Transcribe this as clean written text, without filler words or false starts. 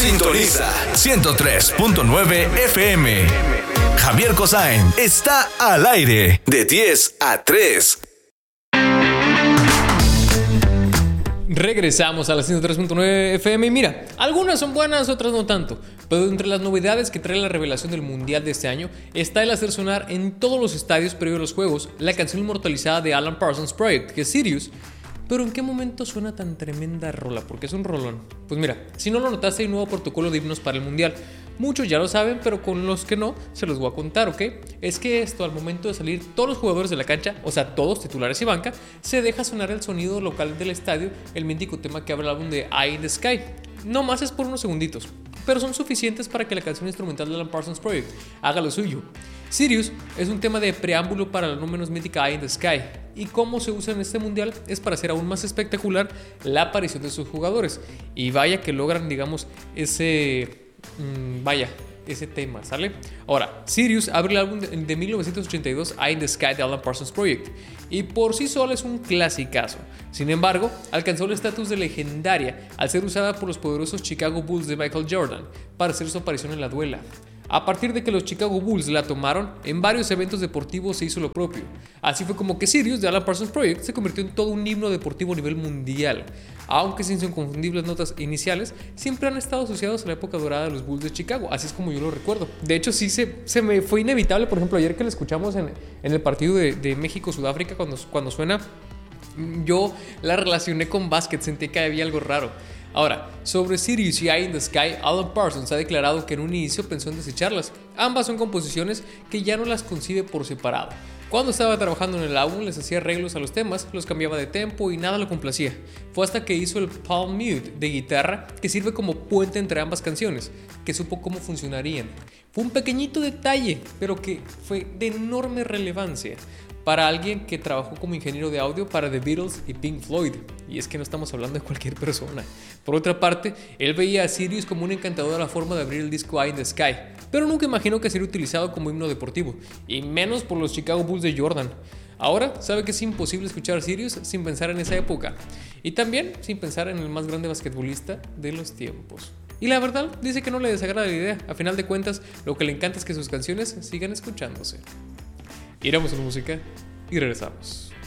Sintoniza 103.9 FM. Javier Kosain está al aire de 10 a 3. Regresamos a la 103.9 FM y mira, algunas son buenas, otras no tanto. Pero entre las novedades que trae la revelación del Mundial de este año está el hacer sonar en todos los estadios previo a los juegos la canción inmortalizada de Alan Parsons Project, que es Sirius. Pero ¿en qué momento suena tan tremenda rola? Porque es un rolón. Pues mira, si no lo notaste, hay un nuevo protocolo de himnos para el Mundial. Muchos ya lo saben, pero con los que no, se los voy a contar, ¿ok? Es que esto, al momento de salir todos los jugadores de la cancha, o sea, todos titulares y banca, se deja sonar el sonido local del estadio, el mítico tema que abre el álbum de Eye in the Sky. No más es por unos segunditos, pero son suficientes para que la canción instrumental de Alan Parsons Project haga lo suyo. Sirius es un tema de preámbulo para la no menos mítica Eye in the Sky, y cómo se usa en este mundial es para hacer aún más espectacular la aparición de sus jugadores. Y vaya que logran, digamos, ese tema, ¿sale? Ahora, Sirius abre el álbum de 1982 Eye in the Sky de Alan Parsons Project, y por sí sola es un clasicazo. Sin embargo, alcanzó el estatus de legendaria al ser usada por los poderosos Chicago Bulls de Michael Jordan para hacer su aparición en la duela. A partir de que los Chicago Bulls la tomaron, en varios eventos deportivos se hizo lo propio. Así fue como que Sirius de Alan Parsons Project se convirtió en todo un himno deportivo a nivel mundial. Aunque sin sus inconfundibles notas iniciales, siempre han estado asociados a la época dorada de los Bulls de Chicago, así es como yo lo recuerdo. De hecho, sí se me fue inevitable, por ejemplo, ayer que la escuchamos en el partido de México-Sudáfrica, cuando suena, yo la relacioné con básquet, sentí que había algo raro. Ahora, sobre Sirius y Eye in the Sky, Alan Parsons ha declarado que en un inicio pensó en desecharlas. Ambas son composiciones que ya no las concibe por separado. Cuando estaba trabajando en el álbum les hacía arreglos a los temas, los cambiaba de tempo y nada lo complacía. Fue hasta que hizo el palm mute de guitarra, que sirve como puente entre ambas canciones, que supo cómo funcionarían. Fue un pequeñito detalle, pero que fue de enorme relevancia para alguien que trabajó como ingeniero de audio para The Beatles y Pink Floyd. Y es que no estamos hablando de cualquier persona. Por otra parte, él veía a Sirius como una encantadora forma de abrir el disco Eye in the Sky, pero nunca imaginó que sería utilizado como himno deportivo, y menos por los Chicago Bulls de Jordan. Ahora sabe que es imposible escuchar Sirius sin pensar en esa época, y también sin pensar en el más grande basquetbolista de los tiempos. Y la verdad, dice que no le desagrada la idea. A final de cuentas, lo que le encanta es que sus canciones sigan escuchándose. Iremos a la música y regresamos.